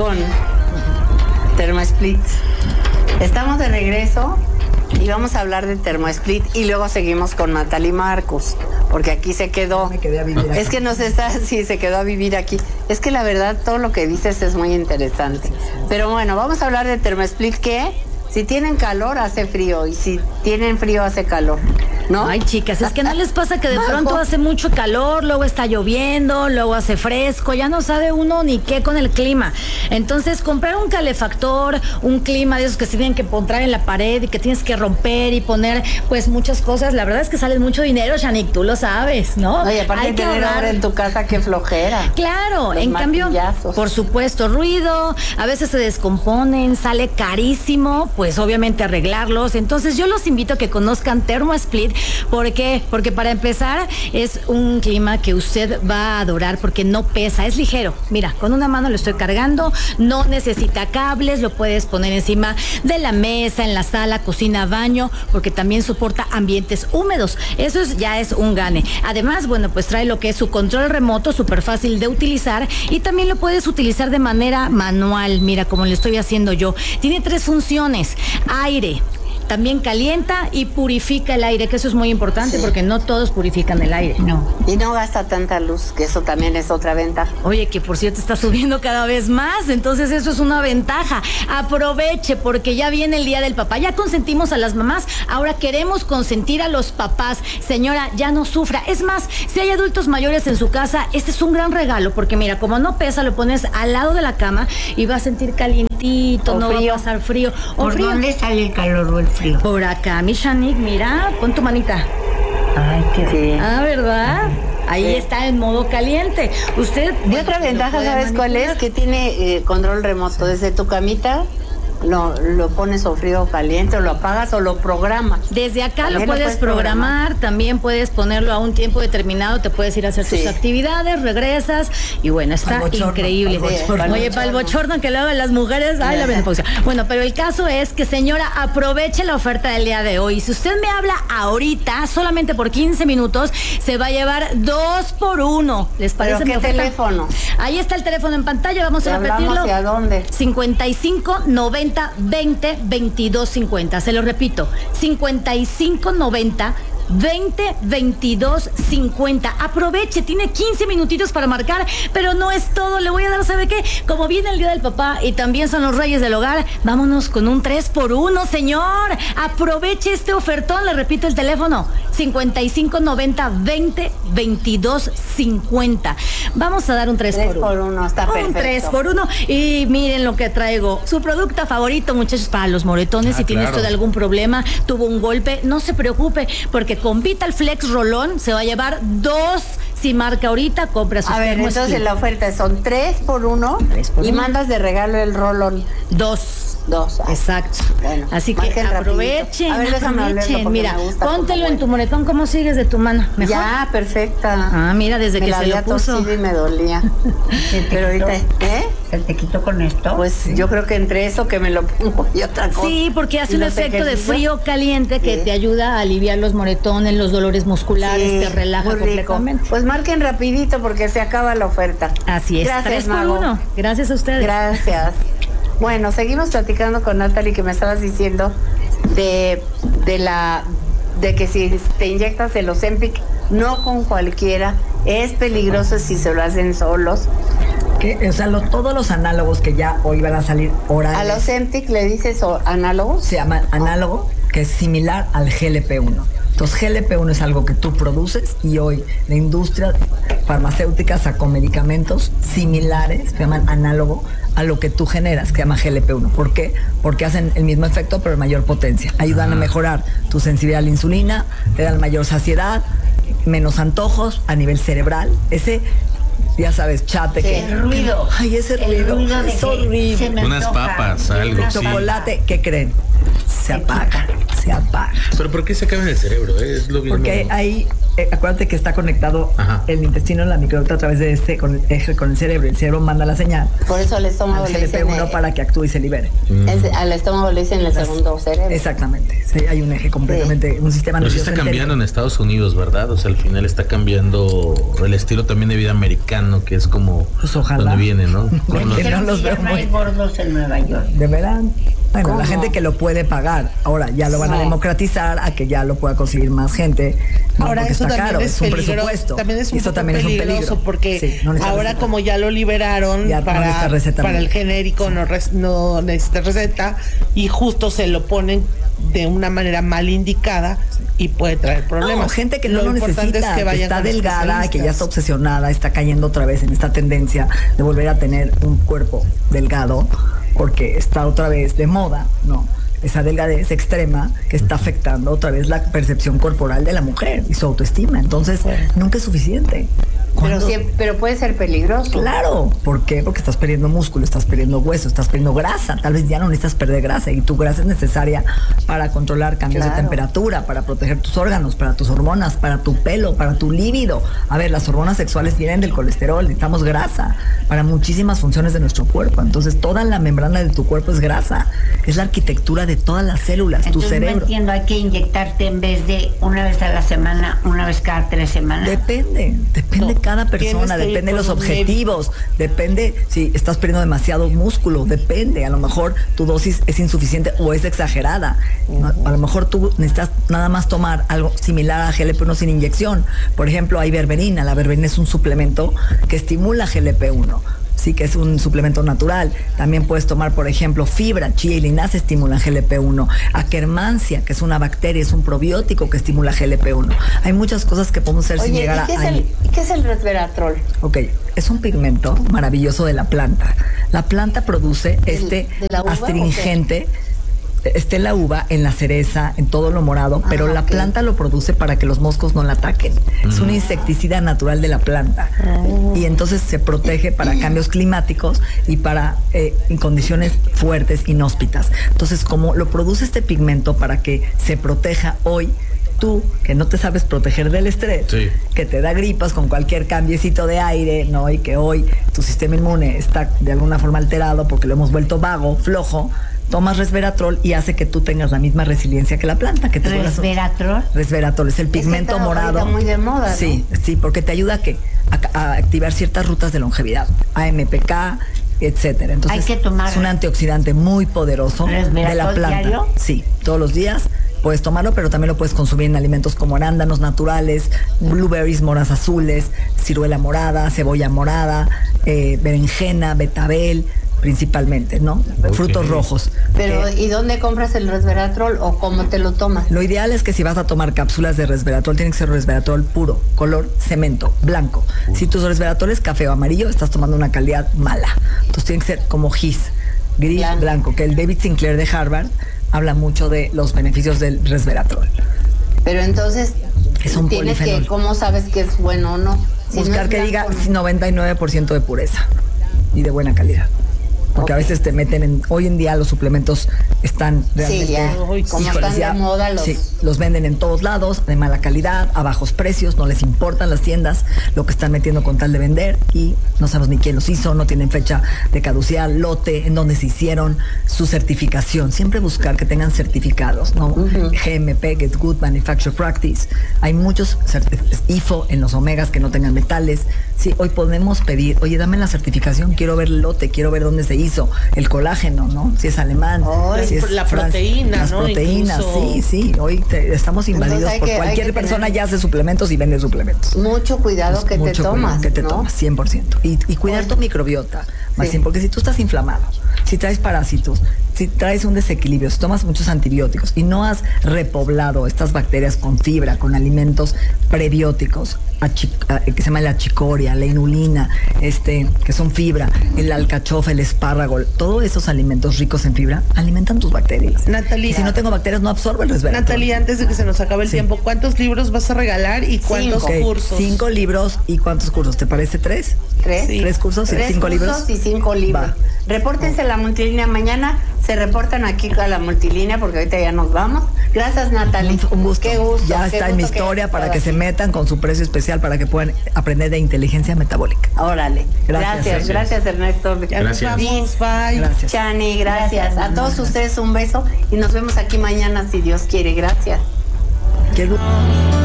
con ThermoSplit. Estamos de regreso y vamos a hablar de ThermoSplit y luego seguimos con Natalie Marcos, porque aquí se quedó. Me quedé a vivir aquí. Es que nos está, sí, se quedó a vivir aquí. Es que la verdad todo lo que dices es muy interesante. Pero bueno, vamos a hablar de ThermoSplit, que si tienen calor hace frío y si tienen frío hace calor, ¿no? Ay, chicas, es que no les pasa que de pronto hace mucho calor, luego está lloviendo, luego hace fresco, ya no sabe uno ni qué con el clima. Entonces, comprar un calefactor, un clima de esos que se tienen que poner en la pared y que tienes que romper y poner, pues, muchas cosas, la verdad es que sale mucho dinero, Shanique, tú lo sabes, ¿no? Oye, aparte de tener ahora en tu casa, qué flojera. Claro, Los en cambio, por supuesto, ruido, a veces se descomponen, sale carísimo, pues obviamente arreglarlos. Entonces yo los invito a que conozcan ThermoSplit. ¿Por qué? Porque para empezar es un clima que usted va a adorar porque no pesa, es ligero. Mira, con una mano lo estoy cargando, no necesita cables, lo puedes poner encima de la mesa, en la sala, cocina, baño, porque también soporta ambientes húmedos. Eso ya es un gane. Además, bueno, pues trae lo que es su control remoto, súper fácil de utilizar, y también lo puedes utilizar de manera manual, mira, como lo estoy haciendo yo. Tiene 3 funciones: aire, también calienta y purifica el aire, que eso es muy importante, sí, porque no todos purifican el aire. No. Y no gasta tanta luz, que eso también es otra ventaja. Oye, que por cierto está subiendo cada vez más, entonces eso es una ventaja. Aproveche, porque ya viene el Día del Papá. Ya consentimos a las mamás, ahora queremos consentir a los papás. Señora, ya no sufra. Es más, si hay adultos mayores en su casa, este es un gran regalo, porque mira, como no pesa, lo pones al lado de la cama y va a sentir calientito, no va a pasar frío. ¿Por dónde sale el calor o el frío? Por acá, mi Shanique, mira, pon tu manita. Ay, qué bien. Ah, ¿verdad? Ahí está en modo caliente. Usted... Y otra ventaja, ¿sabes cuál es? Que tiene control remoto desde tu camita. Lo pones o frío o caliente, o lo apagas o lo programas. Desde acá lo puedes programar, también puedes ponerlo a un tiempo determinado, te puedes ir a hacer tus actividades, regresas, y bueno, está increíble. Oye, para el bochorno que lo hagan las mujeres, ay, la menopausia. Bueno, pero el caso es que, señora, aproveche la oferta del día de hoy. Si usted me habla ahorita, solamente por 15 minutos, se va a llevar 2 por 1. ¿Les parece? ¿Pero qué teléfono? Ahí está el teléfono en pantalla, vamos a repetirlo. ¿Hacia dónde? 5590 20 22 50. Se lo repito, 5590 20 22 50. Aproveche, tiene 15 minutitos para marcar, pero no es todo. Le voy a dar, ¿sabe qué? Como viene el Día del Papá y también son los Reyes del Hogar, vámonos con un 3 por 1, señor. Aproveche este ofertón. Le repito el teléfono: 5590 20 22 50. Vamos a dar un 3 por 1. 3 por 1, está perfecto. Un 3 por 1. Y miren lo que traigo. Su producto favorito, muchachos, para los moretones. Si tiene usted algún problema, tuvo un golpe, no se preocupe, porque con Vital Flex Rolón se va a llevar 2. Si marca ahorita, compra sus. A ver, entonces la oferta son 3 por 1 y mandas de regalo el rolón. 2. Exacto. Bueno, así que aprovechen. A ver, déjame mira, póntelo en tu moretón. ¿Cómo sigues de tu mano? ¿Mejor? Ya, perfecta. Ah, mira, desde que se lo puso. Y me dolía. Pero ahorita, ¿Se te quitó con esto? Pues sí, yo creo que entre eso que me lo pongo y otra cosa. Sí, porque hace un efecto de frío caliente que te ayuda a aliviar los moretones, los dolores musculares, te relaja completamente. Pues marquen rapidito porque se acaba la oferta. Así es. Gracias, 3 por 1. Gracias a ustedes. Gracias. Bueno, seguimos platicando con Natalie, que me estabas diciendo de que si te inyectas el Ozempic, no con cualquiera, es peligroso si se lo hacen solos. O sea, todos los análogos que ya hoy van a salir orales. ¿Al Ozempic le dices análogos? Se llama análogo, que es similar al GLP-1. Entonces, GLP-1 es algo que tú produces y hoy la industria farmacéutica sacó medicamentos similares, que se llaman análogo a lo que tú generas, que se llama GLP-1. ¿Por qué? Porque hacen el mismo efecto pero mayor potencia. Ayudan a mejorar tu sensibilidad a la insulina, te dan mayor saciedad, menos antojos a nivel cerebral. Ese, ya sabes, chate que... El ruido. Ay, ese ruido es horrible. Unas papas, algo así. Chocolate, ¿qué creen? Se apaga. se apaga. ¿Pero por qué se acaba en el cerebro? Es lo mismo. Porque ahí, acuérdate que está conectado el intestino en la microbiota a través de este con el cerebro. El cerebro manda la señal Por eso al estómago al le dicen GLP-1 para que actúe y se libere. al estómago le dicen el segundo cerebro. Exactamente. Sí, hay un eje completamente, un sistema Pero sí nervioso está cambiando entérico. en Estados Unidos, ¿verdad? O sea, al final está cambiando el estilo también de vida americano, que es como Pues ojalá. donde viene, ¿no? Porque Con los- no los veo no hay gordos en Nueva York. De verdad. Bueno, ¿Cómo? la gente que lo puede pagar. Ahora ya lo van a No. democratizar a que ya lo pueda conseguir más gente. No, Ahora porque eso está también caro, es un peligroso, presupuesto. también es Y un esto poco también es un peligroso peligro. porque Sí, no necesita ahora receta. como ya lo liberaron Ya no necesita receta, para no. el genérico no necesita receta y justo se lo ponen de una manera mal indicada y puede traer problemas. No, gente que no lo importante necesita, es que vayan está con delgada, que ya está especialistas. obsesionada, está cayendo otra vez en esta tendencia de volver a tener un cuerpo delgado, porque está otra vez de moda, ¿no? Esa delgadez extrema que está afectando otra vez la percepción corporal de la mujer y su autoestima. Entonces, nunca es suficiente. ¿Cuándo? Pero puede ser peligroso. Claro, ¿por qué? Porque estás perdiendo músculo, estás perdiendo hueso, estás perdiendo grasa. Tal vez ya no necesitas perder grasa y tu grasa es necesaria para controlar cambios de Claro. temperatura, para proteger tus órganos, para tus hormonas, para tu pelo, para tu líbido. A ver, las hormonas sexuales vienen del colesterol, necesitamos grasa para muchísimas funciones de nuestro cuerpo. Entonces, toda la membrana de tu cuerpo es grasa, es la arquitectura de todas las células, tu Entonces no cerebro. entiendo, hay que inyectarte en vez de una vez a la semana, una vez cada 3 semanas. Depende de cada persona, Tienes que ir depende de los con un objetivos, depende si estás perdiendo demasiado músculo, depende, a lo mejor tu dosis es insuficiente o es exagerada. ¿No? A lo mejor tú necesitas nada más tomar algo similar a GLP-1 sin inyección. Por ejemplo, hay berberina, la berberina es un suplemento que estimula GLP-1. Sí, que es un suplemento natural. También puedes tomar, por ejemplo, fibra, chía y linaza estimulan GLP-1. Akkermansia, que es una bacteria, es un probiótico que estimula GLP-1. Hay muchas cosas que podemos hacer sin Oye, llegar ¿y qué es el resveratrol? Ok, es un pigmento maravilloso de la planta. La planta produce de la uva, astringente, esté la uva, en la cereza, en todo lo morado, pero la ok. planta lo produce para que los moscos no la ataquen. Es un insecticida natural de la planta. Y entonces se protege para cambios climáticos y para en condiciones fuertes, inhóspitas. Entonces, como lo produce este pigmento para que se proteja hoy, tú, que no te sabes proteger del estrés, Sí. que te da gripas con cualquier cambiecito de aire, ¿no? Y que hoy tu sistema inmune está de alguna forma alterado porque lo hemos vuelto vago, flojo, tomas resveratrol y hace que tú tengas la misma resiliencia que la planta, que te vuelvas- ¿Resveratrol? Resveratrol es el pigmento está morado. ahorita muy de moda, ¿no? Sí, sí, porque te ayuda a activar ciertas rutas de longevidad, AMPK, etcétera. Entonces, Hay que tomar es un antioxidante muy poderoso de la resveratrol planta. diario. Sí, todos los días puedes tomarlo, pero también lo puedes consumir en alimentos como arándanos naturales, blueberries, moras azules, ciruela morada, cebolla morada, berenjena, betabel, principalmente, ¿no? Ok. Frutos rojos. Pero, ¿y dónde compras el resveratrol o cómo te lo tomas? Lo ideal es que si vas a tomar cápsulas de resveratrol, tiene que ser resveratrol puro, color cemento, blanco. Si tu resveratrol es café o amarillo, estás tomando una calidad mala. Entonces tiene que ser como gis, gris, blanco, que el David Sinclair de Harvard habla mucho de los beneficios del resveratrol. Pero entonces, Es un tienes polifenol. que, ¿cómo sabes que es bueno o no? Si no Buscar es que diga blanco, no. 99% de pureza y de buena calidad. Porque a veces te meten hoy en día los suplementos están realmente, ya, como están de moda los- sí, los venden en todos lados, de mala calidad, a bajos precios, no les importan las tiendas lo que están metiendo con tal de vender y no sabemos ni quién los hizo, no tienen fecha de caducidad, lote, en donde se hicieron, su certificación. Siempre buscar que tengan certificados, ¿no? GMP, Get Good Manufacture Practice. Hay muchos IFO en los omegas que no tengan metales. Sí, hoy podemos pedir, oye, dame la certificación, quiero ver el lote, quiero ver dónde se hizo el colágeno, ¿no? Si es alemán, si es la Francia, proteína, las ¿no? proteínas, Incluso- sí. Hoy estamos invadidos Entonces hay por que cualquier tener persona ya hace suplementos y vende suplementos. Mucho cuidado que te Mucho cuidado tomas, que te ¿no? tomas, 100%. Y cuidar tu microbiota, Maxine, Sí. porque si tú estás inflamado, si traes parásitos, si traes un desequilibrio, si tomas muchos antibióticos y no has repoblado estas bacterias con fibra, con alimentos prebióticos, que se llama la chicoria, la inulina, que son fibra, el alcachofa, el espárrago, todos esos alimentos ricos en fibra alimentan tus bacterias. Natalia. Y si no tengo bacterias, no absorbo el resveratrol. Natalia, antes de que se nos acabe el Sí. tiempo, ¿cuántos libros vas a regalar y cuántos Ok, cursos? 5 libros y ¿cuántos cursos? ¿Te parece 3? ¿Tres? Sí. 3 cursos y 3 5 libros. y 5 libros. Va. Repórtense a la multilínea mañana se reportan aquí a la multilínea porque ahorita ya nos vamos. Gracias, Natalie. Un gusto. Qué gusto. Ya qué está en mi gusto historia para que hayas se estado metan con su precio especial para que puedan aprender de inteligencia metabólica. aquí. Órale. Gracias. Gracias, Ernesto. Ya Gracias. nos vamos, bye. Gracias. Chani, gracias. A todos ustedes un beso y nos vemos aquí mañana si Dios quiere. Gracias. Qué gusto.